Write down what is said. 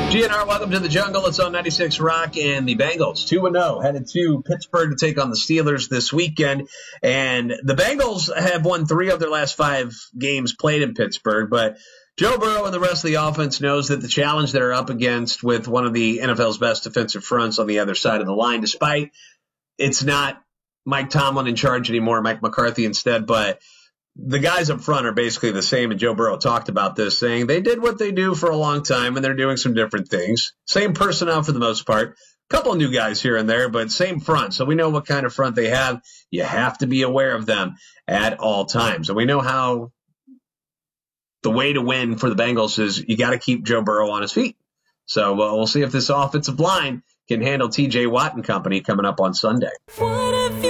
GNR, welcome to the jungle. It's on 96 Rock, and the Bengals 2-0 headed to Pittsburgh to take on the Steelers this weekend. And the Bengals have won 3 of their last 5 games played in Pittsburgh, but Joe Burrow and the rest of the offense knows that the challenge they're up against with one of the NFL's best defensive fronts on the other side of the line, despite it's not Mike Tomlin in charge anymore, Mike McCarthy instead, but the guys up front are basically the same, and Joe Burrow talked about this, saying they did what they do for a long time, and they're doing some different things. Same personnel for the most part. A couple of new guys here and there, but same front. So we know what kind of front they have. You have to be aware of them at all times. And we know how the way to win for the Bengals is you got to keep Joe Burrow on his feet. So we'll see if this offensive line can handle T.J. Watt and company coming up on Sunday.